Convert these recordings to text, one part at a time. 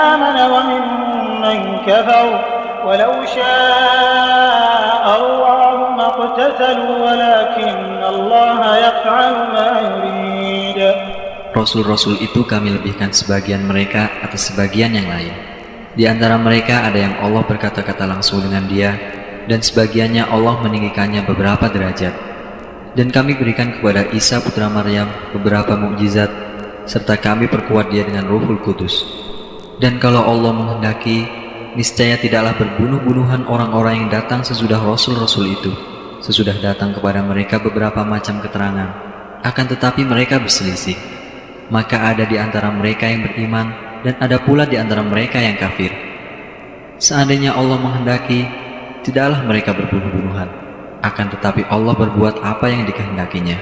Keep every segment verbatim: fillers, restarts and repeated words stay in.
آمن وممن كفر ولو شاء الله ما اقتتلوا ولكن الله يفعل ما يريد. Rasul-rasul itu kami lebihkan sebagian mereka atas sebagian yang lain. Di antara mereka ada yang Allah berkata-kata langsung dengan dia, dan sebagiannya Allah meninggikannya beberapa derajat. Dan kami berikan kepada Isa putra Maryam beberapa mukjizat, serta kami perkuat dia dengan Ruhul Kudus. Dan kalau Allah menghendaki, niscaya tidaklah berbunuh-bunuhan orang-orang yang datang sesudah Rasul-Rasul itu, sesudah datang kepada mereka beberapa macam keterangan. Akan tetapi mereka berselisih. Maka ada di antara mereka yang beriman, dan ada pula di antara mereka yang kafir. Seandainya Allah menghendaki, tidaklah mereka berbunuh-bunuhan. Akan tetapi Allah berbuat apa yang dikehendakinya.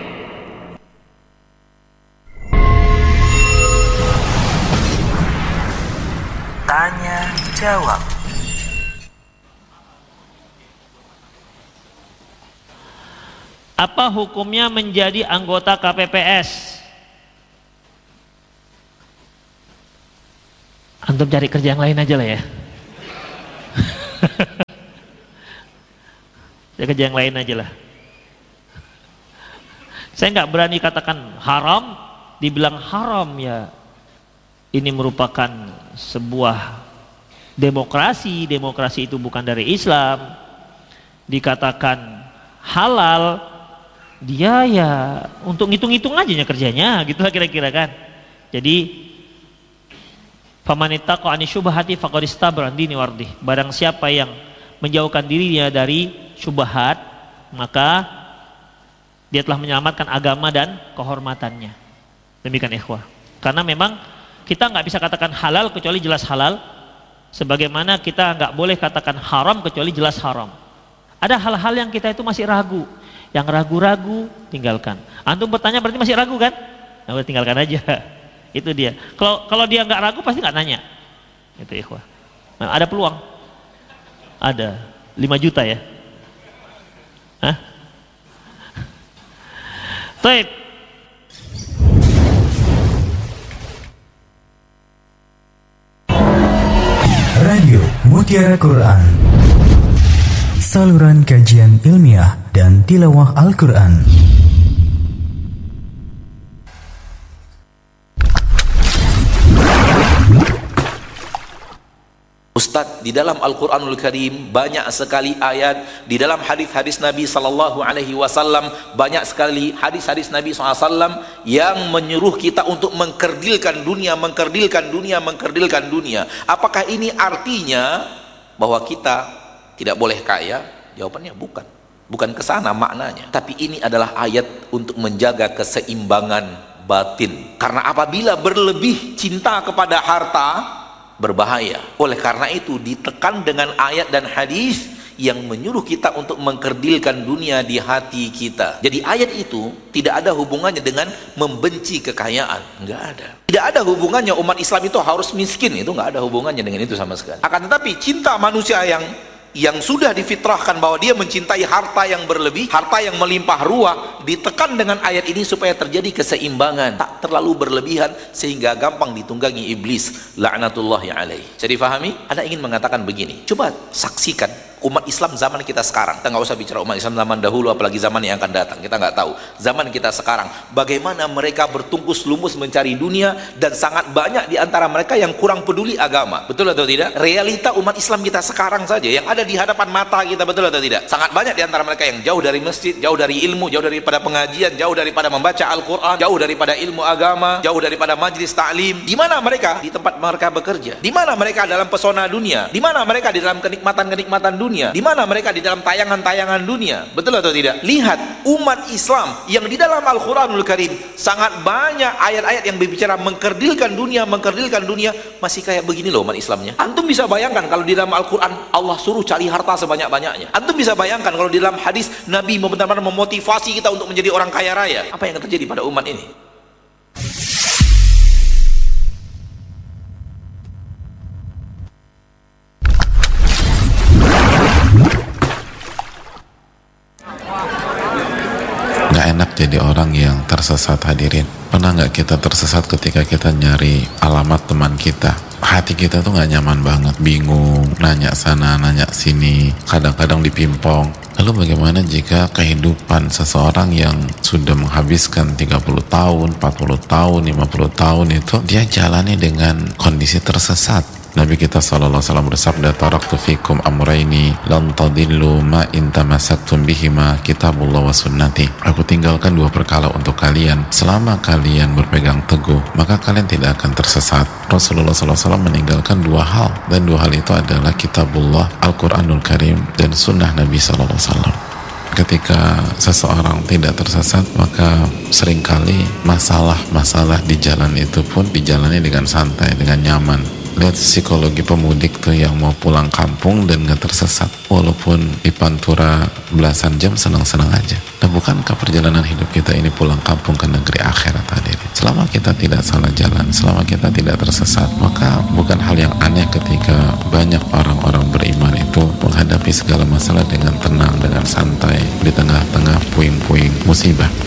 Tanya jawab. Apa hukumnya menjadi anggota K P P S? Antum cari kerja yang lain aja lah ya. Cari kerja yang lain aja lah. Saya nggak berani katakan haram, dibilang haram ya. Ini merupakan sebuah demokrasi, demokrasi itu bukan dari Islam. Dikatakan halal, dia ya untuk ngitung-ngitung aja kerjanya, gitulah kira-kira kan. Jadi faman ittaqa ani syubhati faqad istabra dini wardi. Barang siapa yang menjauhkan dirinya dari syubhat, maka dia telah menyelamatkan agama dan kehormatannya. Demikian ikhwah. Karena memang kita nggak bisa katakan halal kecuali jelas halal, sebagaimana kita nggak boleh katakan haram kecuali jelas haram. Ada hal-hal yang kita itu masih ragu, yang ragu-ragu tinggalkan. Antum bertanya berarti masih ragu kan? Nah, tinggalkan aja. Itu dia. Kalau kalau dia nggak ragu pasti nggak nanya. Itu ikhwah. Nah, ada peluang. Ada lima juta ya. Hah? Baik. Radio Mutiara Quran, saluran kajian ilmiah dan tilawah Al-Quran. Ustadz, di dalam Al-Quranul Karim banyak sekali ayat, di dalam hadis-hadis Nabi Sallallahu Alaihi Wasallam banyak sekali hadis-hadis Nabi Sallallahu Alaihi Wasallam yang menyuruh kita untuk mengkerdilkan dunia, mengkerdilkan dunia, mengkerdilkan dunia. Apakah ini artinya bahwa kita tidak boleh kaya? Jawabannya bukan, bukan kesana maknanya. Tapi ini adalah ayat untuk menjaga keseimbangan batin. Karena apabila berlebih cinta kepada harta, berbahaya. Oleh karena itu ditekan dengan ayat dan hadis yang menyuruh kita untuk mengkerdilkan dunia di hati kita. Jadi ayat itu tidak ada hubungannya dengan membenci kekayaan, enggak ada. Tidak ada hubungannya umat Islam itu harus miskin, itu enggak ada hubungannya dengan itu sama sekali. Akan tetapi cinta manusia yang yang sudah difitrahkan bahwa dia mencintai harta yang berlebih, harta yang melimpah ruah, ditekan dengan ayat ini supaya terjadi keseimbangan, tak terlalu berlebihan sehingga gampang ditunggangi iblis laknatullahi alaih. Jadi fahami? Anda ingin mengatakan begini, coba saksikan umat Islam zaman kita sekarang. Kita nggak usah bicara umat Islam zaman dahulu, apalagi zaman yang akan datang, kita nggak tahu. Zaman kita sekarang, bagaimana mereka bertungkus lumus mencari dunia, dan sangat banyak di antara mereka yang kurang peduli agama. Betul atau tidak? Realita umat Islam kita sekarang saja yang ada di hadapan mata kita, betul atau tidak? Sangat banyak di antara mereka yang jauh dari masjid, jauh dari ilmu, jauh daripada pengajian, jauh daripada membaca Al-Quran, jauh daripada ilmu agama, jauh daripada majlis ta'lim. Di mana mereka? Di tempat mereka bekerja. Di mana mereka dalam pesona dunia? Di mana mereka di dalam kenikmatan-kenikmatan dunia? Di mana mereka di dalam tayangan-tayangan dunia? Betul atau tidak? Lihat umat Islam yang di dalam Al-Quranul Karim sangat banyak ayat-ayat yang berbicara mengkerdilkan dunia, mengkerdilkan dunia, masih kayak begini loh umat Islamnya. Antum bisa bayangkan kalau di dalam Al-Quran Allah suruh cari harta sebanyak-banyaknya. Antum bisa bayangkan kalau di dalam hadis Nabi benar-benar memotivasi kita untuk menjadi orang kaya raya. Apa yang terjadi pada umat ini? Gak enak jadi orang yang tersesat, hadirin. Pernah gak kita tersesat ketika kita nyari alamat teman kita? hati kita tuh nggak nyaman banget, bingung, nanya sana, nanya sini, kadang-kadang dipimpong. Lalu bagaimana jika kehidupan seseorang yang sudah menghabiskan tiga puluh tahun, empat puluh tahun, lima puluh tahun itu dia jalani dengan kondisi tersesat? Nabi kita shallallahu alaihi wasallam bersabda, taraktu fikum amraini lan tadillu ma in tamassaktum bihima kitabullah wa sunnati. Aku tinggalkan dua perkara untuk kalian, selama kalian berpegang teguh maka kalian tidak akan tersesat. Rasulullah shallallahu alaihi wasallam meninggalkan dua hal, dan dua hal itu adalah kitabullah, Al-Quranul Karim, dan sunnah Nabi shallallahu alaihi wasallam. Ketika seseorang tidak tersesat, maka seringkali masalah-masalah di jalan itu pun dijalani dengan santai, dengan nyaman. Lihat psikologi pemudik tuh yang mau pulang kampung dan gak tersesat, walaupun di Pantura belasan jam senang-senang aja. Nah, bukankah perjalanan hidup kita ini pulang kampung ke negeri akhirat hadirin? Selama kita tidak salah jalan, selama kita tidak tersesat, maka bukan hal yang aneh ketika banyak orang-orang beriman itu menghadapi segala masalah dengan tenang, dengan santai, di tengah-tengah puing-puing musibah.